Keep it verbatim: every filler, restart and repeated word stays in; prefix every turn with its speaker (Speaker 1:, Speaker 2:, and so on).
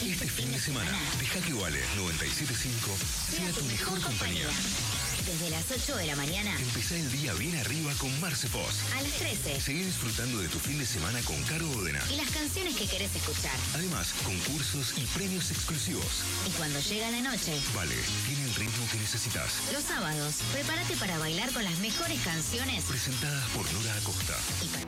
Speaker 1: Este fin de semana, deja que Vale noventa y siete punto cinco sea tu mejor compañía.
Speaker 2: Desde las ocho de la mañana.
Speaker 1: Empezá el día bien arriba con Marce Post.
Speaker 2: A las trece.
Speaker 1: Seguí disfrutando de tu fin de semana con Caro Odena.
Speaker 2: Y las canciones que querés escuchar.
Speaker 1: Además, concursos y premios exclusivos.
Speaker 2: Y cuando llega la noche.
Speaker 1: Vale, tiene el ritmo que necesitas.
Speaker 2: Los sábados, prepárate para bailar con las mejores canciones.
Speaker 1: Presentadas por Nora Acosta.
Speaker 2: Y para